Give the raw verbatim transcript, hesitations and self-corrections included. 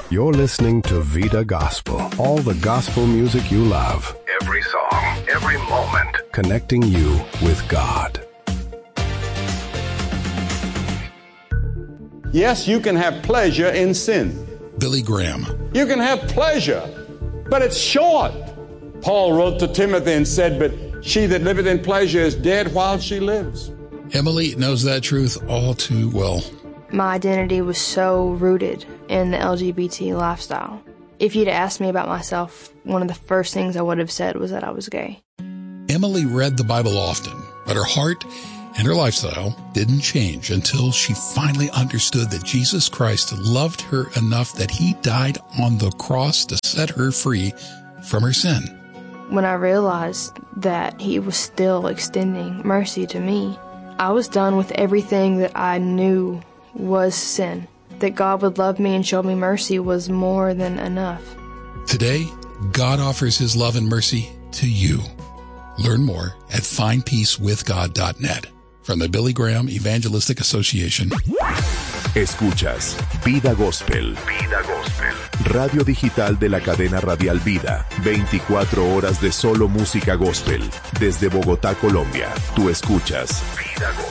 You're listening to Vida Gospel, all the gospel music you love. Every song, every moment, connecting you with God. Yes, you can have pleasure in sin. Billy Graham. You can have pleasure, but it's short. Paul wrote to Timothy and said, but she that liveth in pleasure is dead while she lives. Emily knows that truth all too well. My identity was so rooted in the L G B T lifestyle. If you'd asked me about myself, one of the first things I would have said was that I was gay. Emily read the Bible often, but her heart and her lifestyle didn't change until she finally understood that Jesus Christ loved her enough that he died on the cross to set her free from her sin. When I realized that he was still extending mercy to me, I was done with everything that I knew was sin. That God would love me and show me mercy was more than enough. Today, God offers his love and mercy to you. Learn more at find peace with god dot net. From the Billy Graham Evangelistic Association. Escuchas Vida Gospel. Vida Gospel. Radio digital de la cadena radial Vida. veinticuatro horas de solo música gospel. Desde Bogotá, Colombia. Tú escuchas Vida Gospel.